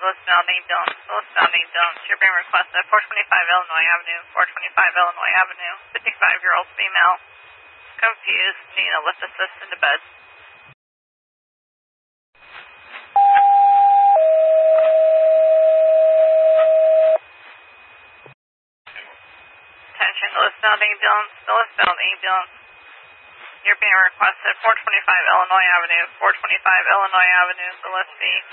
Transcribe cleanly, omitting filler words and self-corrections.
Listbound ambulance. Listbound ambulance. You're being requested at 425 Illinois Avenue. 425 Illinois Avenue. 55-year-old female. Confused. Need a lift assist into bed. Attention. Listbound ambulance. Listbound ambulance. You're being requested 425 Illinois Avenue. 425 Illinois Avenue. The list fee.